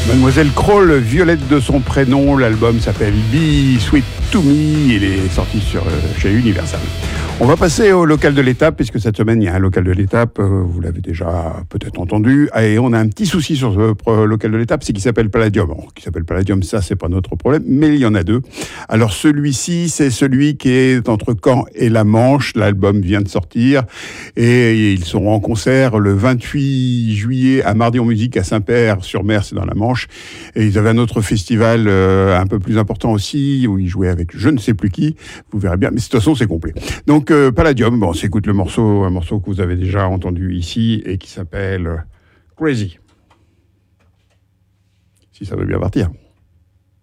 Mademoiselle Kroll, Violette de son prénom, l'album s'appelle Be Sweet to Me, il est sorti chez Universal. On va passer au local de l'étape, puisque cette semaine il y a un local de l'étape, vous l'avez déjà peut-être entendu, et on a un petit souci sur ce local de l'étape, c'est qu'il s'appelle Palladium. Bon, qui s'appelle Palladium, ça c'est pas notre problème, mais il y en a deux. Alors celui-ci, c'est celui qui est entre Caen et la Manche, l'album vient de sortir, et ils seront en concert le 28 juillet à Mardi en Musique à Saint-Père-sur-Mer, c'est dans la Manche, et ils avaient un autre festival un peu plus important aussi, où ils jouaient avec je ne sais plus qui, vous verrez bien, mais de toute façon c'est complet. Donc Palladium, bon, on s'écoute un morceau que vous avez déjà entendu ici et qui s'appelle Crazy. Si ça veut bien partir.